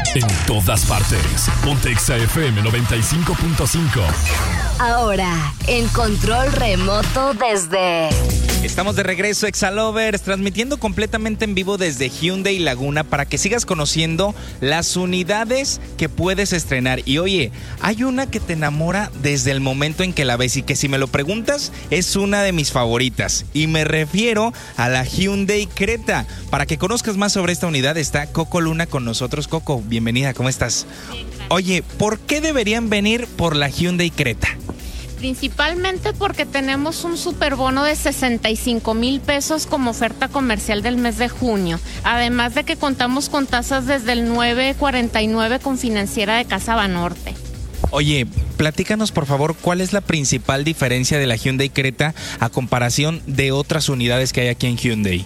En todas partes. Ponte Exa FM 95.5. Ahora, en control remoto desde... Estamos de regreso, Exalovers, transmitiendo completamente en vivo desde Hyundai Laguna para que sigas conociendo las unidades que puedes estrenar. Y oye, hay una que te enamora desde el momento en que la ves y que si me lo preguntas es una de mis favoritas. Y me refiero a la Hyundai Creta. Para que conozcas más sobre esta unidad está Coco Luna con nosotros. Coco, bienvenida, ¿cómo estás? Bien, gracias. Oye, ¿por qué deberían venir por la Hyundai Creta? Principalmente porque tenemos un superbono de 65,000 pesos como oferta comercial del mes de junio. Además de que contamos con tasas desde el 9.49 con Financiera de Casa Banorte. Oye, platícanos por favor, ¿cuál es la principal diferencia de la Hyundai Creta a comparación de otras unidades que hay aquí en Hyundai?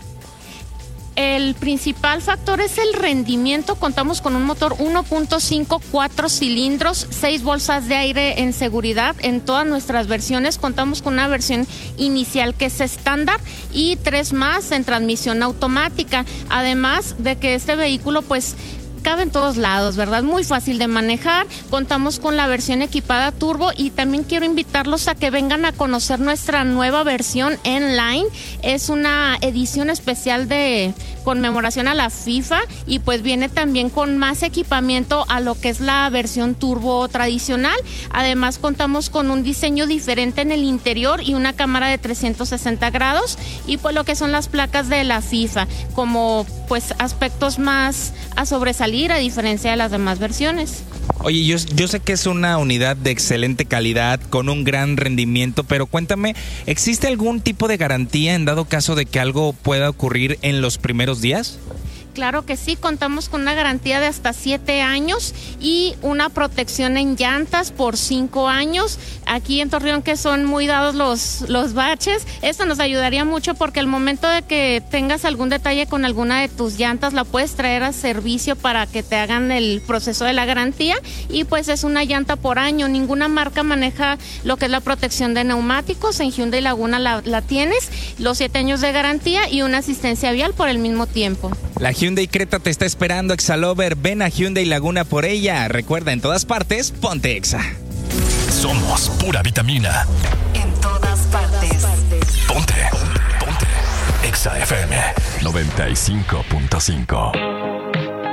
El principal factor es el rendimiento. Contamos con un motor 1.5, 4 cilindros, 6 bolsas de aire en seguridad. En todas nuestras versiones contamos con una versión inicial que es estándar y 3 más en transmisión automática. Además de que este vehículo pues cabe en todos lados, ¿verdad? Muy fácil de manejar. Contamos con la versión equipada turbo y también quiero invitarlos a que vengan a conocer nuestra nueva versión N-Line. Es una edición especial de conmemoración a la FIFA y pues viene también con más equipamiento a lo que es la versión turbo tradicional. Además contamos con un diseño diferente en el interior y una cámara de 360 grados y pues lo que son las placas de la FIFA como pues aspectos más a sobresalir a diferencia de las demás versiones. Oye, yo sé que es una unidad de excelente calidad, con un gran rendimiento, pero cuéntame, ¿existe algún tipo de garantía en dado caso de que algo pueda ocurrir en los primeros días? Claro que sí, contamos con una garantía de hasta 7 años y una protección en llantas por 5 años. Aquí en Torreón que son muy dados los baches, esto nos ayudaría mucho porque al momento de que tengas algún detalle con alguna de tus llantas la puedes traer a servicio para que te hagan el proceso de la garantía y pues es una llanta por año. Ninguna marca maneja lo que es la protección de neumáticos. En Hyundai Laguna la tienes, los 7 años de garantía y una asistencia vial por el mismo tiempo. La Hyundai Creta te está esperando, Exalover. Ven a Hyundai Laguna por ella. Recuerda, en todas partes, ponte Exa. Somos pura vitamina. En todas partes. Ponte Exa FM 95.5.